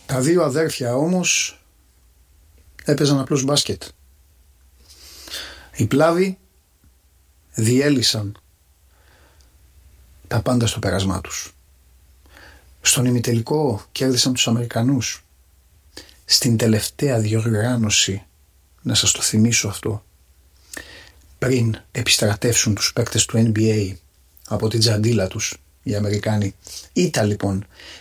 Τα δύο αδέρφια όμως έπαιζαν απλώς μπάσκετ. Οι Πλάβοι διέλυσαν τα πάντα στο πέρασμά τους. Στον ημιτελικό κέρδισαν τους Αμερικανούς. Στην τελευταία διοργάνωση, να σας το θυμίσω αυτό, πριν επιστρατεύσουν τους παίκτες του NBA από την τζαντίλα τους οι Αμερικάνοι, ήταν λοιπόν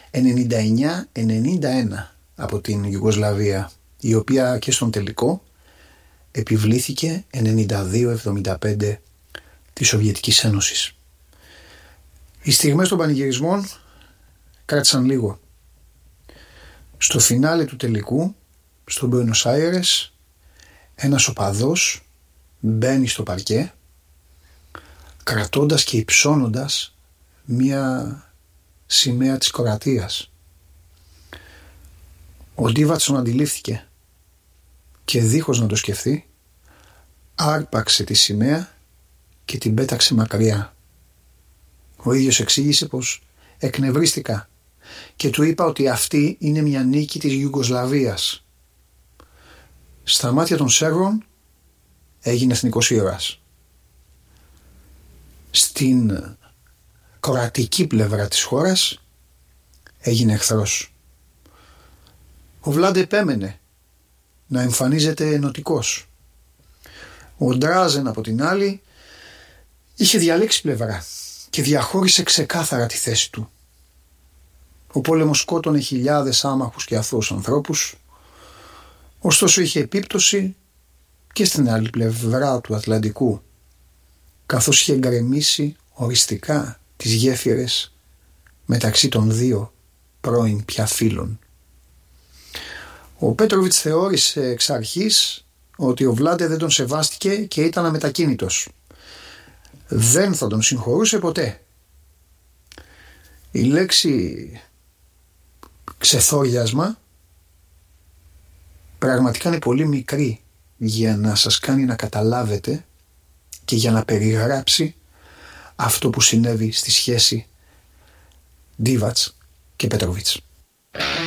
99-91 από την Ιουγκοσλαβία, η οποία και στον τελικό επιβλήθηκε 92-75 της Σοβιετικής Ένωσης. Οι στιγμές των πανηγυρισμών κράτησαν λίγο. Στο φινάλε του τελικού, στο Μπουένος Άιρες, ένας οπαδός μπαίνει στο παρκέ κρατώντας και υψώνοντας μία σημαία της Κροατίας. Ο Ντίβατς τον αντιλήφθηκε και δίχως να το σκεφτεί άρπαξε τη σημαία και την πέταξε μακριά. Ο ίδιος εξήγησε πως εκνευρίστηκα και του είπα ότι αυτή είναι μια νίκη της Ιουγκοσλαβίας. Στα μάτια των Σέρβων έγινε εθνικός ήρωας. Στην κροατική πλευρά της χώρας έγινε εχθρός. Ο Βλάντε επέμενε να εμφανίζεται ενωτικός. Ο Ντράζεν από την άλλη είχε διαλέξει πλευρά και διαχώρισε ξεκάθαρα τη θέση του. Ο πόλεμος σκότωνε χιλιάδες άμαχους και αθώους ανθρώπους, ωστόσο είχε επίπτωση και στην άλλη πλευρά του Ατλαντικού, καθώς είχε εγκρεμίσει οριστικά τις γέφυρες μεταξύ των δύο πρώην πια φίλων. Ο Πέτροβιτς θεώρησε εξ αρχής ότι ο Βλάντε δεν τον σεβάστηκε και ήταν αμετακίνητος. Δεν θα τον συγχωρούσε ποτέ. Η λέξη ξεθόριασμα πραγματικά είναι πολύ μικρή για να σας κάνει να καταλάβετε και για να περιγράψει αυτό που συνέβη στη σχέση Ντίβατς και Πέτροβιτς.